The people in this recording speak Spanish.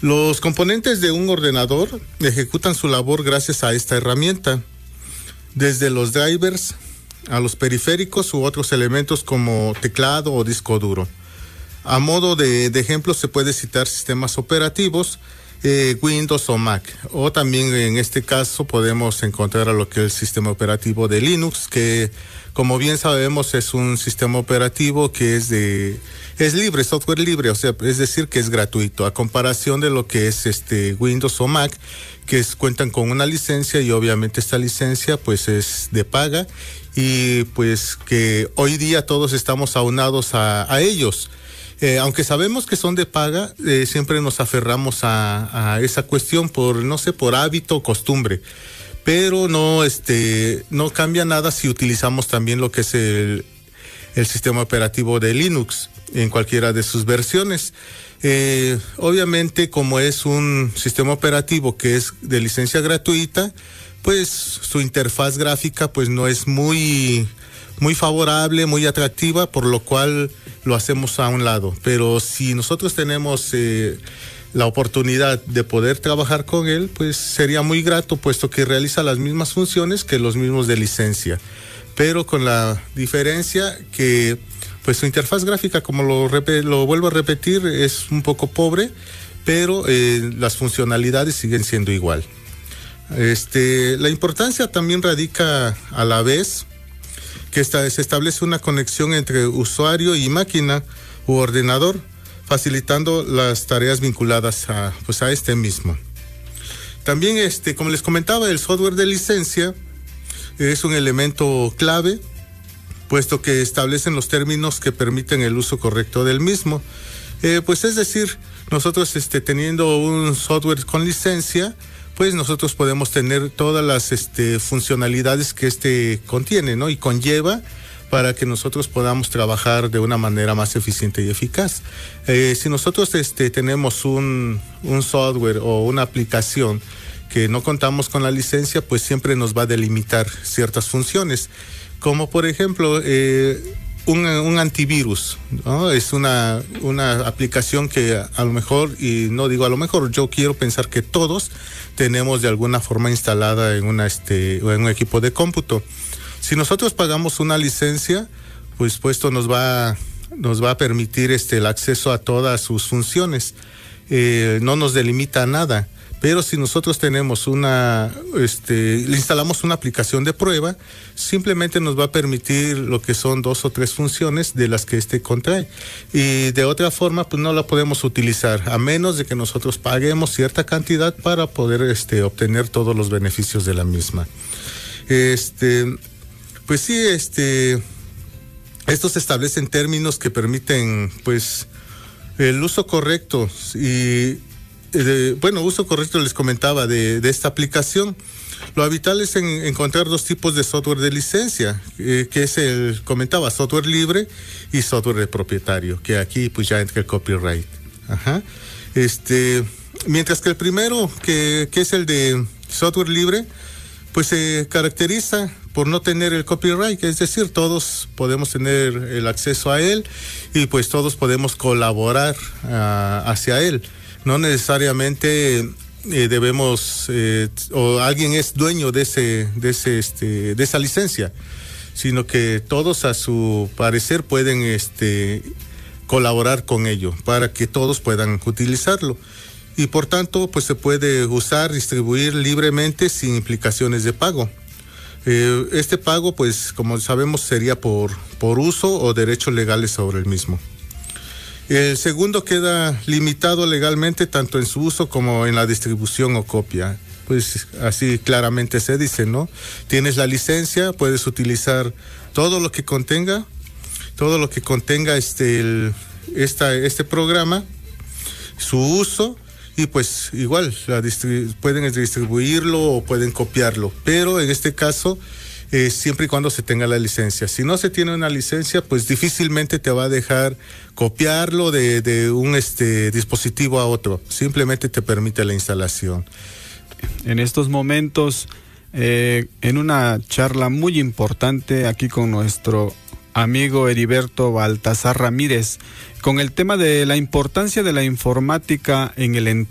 Los componentes de un ordenador ejecutan su labor gracias a esta herramienta, desde los drivers a los periféricos u otros elementos como teclado o disco duro. A modo de ejemplo se puede citar sistemas operativos, Windows o Mac, o también en este caso podemos encontrar a lo que es el sistema operativo de Linux, que como bien sabemos es un sistema operativo que es libre, software libre, o sea, es decir que es gratuito, a comparación de lo que es Windows o Mac, que cuentan con una licencia y obviamente esta licencia pues es de paga y pues que hoy día todos estamos aunados a ellos. Aunque sabemos que son de paga, siempre nos aferramos a esa cuestión por hábito o costumbre. Pero no cambia nada si utilizamos también lo que es el sistema operativo de Linux en cualquiera de sus versiones. Obviamente, como es un sistema operativo que es de licencia gratuita, pues su interfaz gráfica pues no es muy favorable, muy atractiva, por lo cual lo hacemos a un lado. Pero si nosotros tenemos la oportunidad de poder trabajar con él, pues sería muy grato, puesto que realiza las mismas funciones que los mismos de licencia, pero con la diferencia que pues su interfaz gráfica, como lo vuelvo a repetir, es un poco pobre, pero las funcionalidades siguen siendo igual. La importancia también radica a la vez que se establece una conexión entre usuario y máquina u ordenador, facilitando las tareas vinculadas a este mismo. También, como les comentaba, el software de licencia es un elemento clave, puesto que establecen los términos que permiten el uso correcto del mismo. Pues es decir, nosotros teniendo un software con licencia, pues nosotros podemos tener todas las funcionalidades que contiene, ¿no? Y conlleva para que nosotros podamos trabajar de una manera más eficiente y eficaz. Si nosotros tenemos un software o una aplicación que no contamos con la licencia, pues siempre nos va a delimitar ciertas funciones, como por ejemplo un antivirus, ¿no? Es una aplicación que a lo mejor, y no digo a lo mejor, yo quiero pensar que todos tenemos de alguna forma instalada en un equipo de cómputo. Si nosotros pagamos una licencia, pues esto nos va a permitir el acceso a todas sus funciones, no nos delimita nada. Pero si nosotros tenemos le instalamos una aplicación de prueba, simplemente nos va a permitir lo que son 2 o 3 funciones de las que contrae. Y de otra forma, pues no la podemos utilizar, a menos de que nosotros paguemos cierta cantidad para poder obtener todos los beneficios de la misma. Pues sí, estos establecen términos que permiten, pues, el uso correcto uso correcto les comentaba de esta aplicación. Lo habitual es encontrar 2 tipos de software de licencia, que es software libre y software de propietario, que aquí pues ya entra el copyright. Ajá. Mientras que el primero, que es el de software libre, pues se caracteriza por no tener el copyright, es decir, todos podemos tener el acceso a él y pues todos podemos colaborar hacia él. No necesariamente debemos o alguien es dueño de esa licencia, sino que todos a su parecer pueden colaborar con ello para que todos puedan utilizarlo, y por tanto pues se puede usar, distribuir libremente sin implicaciones de pago. Este pago, pues como sabemos, sería por uso o derechos legales sobre el mismo. El segundo queda limitado legalmente tanto en su uso como en la distribución o copia. Pues así claramente se dice, ¿no? Tienes la licencia, puedes utilizar todo lo que contenga este programa, su uso, y pues igual pueden distribuirlo o pueden copiarlo, pero en este caso siempre y cuando se tenga la licencia. Si no se tiene una licencia, pues difícilmente te va a dejar copiarlo de un dispositivo a otro. Simplemente te permite la instalación. En estos momentos, en una charla muy importante aquí con nuestro amigo Heriberto Baltasar Ramírez, con el tema de la importancia de la informática en el entorno